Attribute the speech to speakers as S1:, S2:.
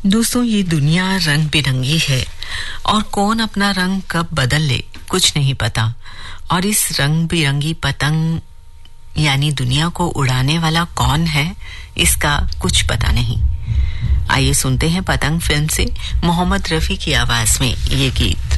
S1: दोस्तों, ये दुनिया रंग बिरंगी है और कौन अपना रंग कब बदल ले कुछ नहीं पता। और इस रंग बिरंगी पतंग यानी दुनिया को उड़ाने वाला कौन है, इसका कुछ पता नहीं। आइए सुनते हैं पतंग फिल्म से मोहम्मद रफी की आवाज में ये गीत।